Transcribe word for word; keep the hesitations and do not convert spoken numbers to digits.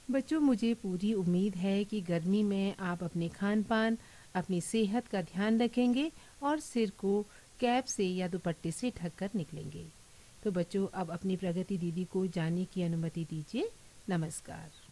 बच्चों, मुझे पूरी उम्मीद है कि गर्मी में आप अपने खान-पान, अपनी सेहत का ध्यान रखेंगे और सिर को कैप से या दुपट्टे से ढक कर निकलेंगे। तो बच्चों, अब अपनी प्रगति दीदी को जाने की अनुमति दीजिए। नमस्कार।